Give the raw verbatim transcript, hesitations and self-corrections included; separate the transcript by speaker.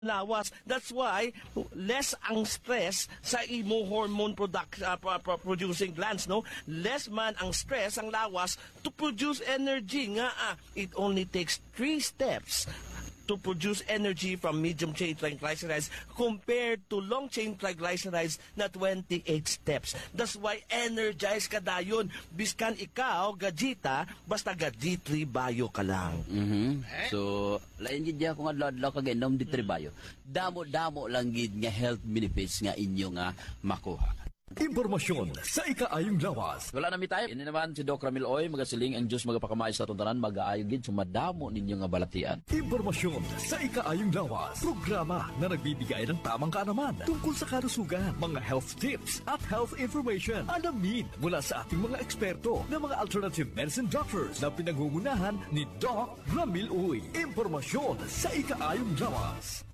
Speaker 1: lawas. That's why less ang stress sa imo hormone product uh, pro- pro- producing glands, no? Less man ang stress ang lawas to produce energy nga ah. It only takes three steps to produce energy from medium chain triglycerides compared to long chain triglycerides na twenty-eight steps. That's why energize ka dayon. Biskan ikaw, gajita, basta gajitri bayo ka lang.
Speaker 2: Mhm. So, lain gid ya kung adlaw-adlaw ka ginom di tribayo. Damo-damo lang gid nga health benefits nga inyo nga makuha.
Speaker 3: Impormasyon sa ikaayong lawas.
Speaker 2: Wala na mi tayo. Ini naman si Doc Ramil Oy, magasiling ang Diyos magapakamay sa tuntanan, mag-aayo gid sumadamo ninyo nga balatian.
Speaker 3: Impormasyon sa ikaayong lawas. Programa na nagbibigay ng tamang kaalaman tungkol sa kalusugan, mga health tips at health information. Alamin mula sa ating mga eksperto na mga alternative medicine doctors na pinangungunahan ni Doc Ramil Oy. Impormasyon sa ikaayong lawas.